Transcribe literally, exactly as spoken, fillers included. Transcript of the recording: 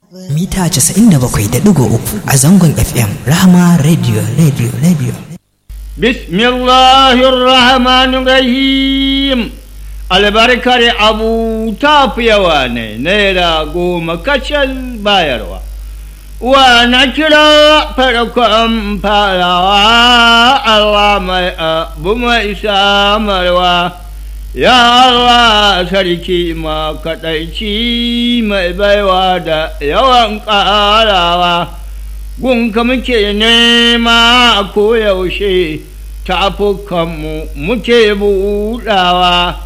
Mita casa'in da bakwai da ɗigo uku a zangon F M Rahama Radio Radio Radio. Bismillahirrahmanirrahim. Albarkar abu ta fi yawa ne naira goma kacal bayarwa. Wa na kira farkon farawa Allah mai abu mai samarwa. Ya Allah sarki makaɗaici mai baiwa da yawan ƙarawa, gunka muke nema a koyaushe, tafukanmu muke buɗawa,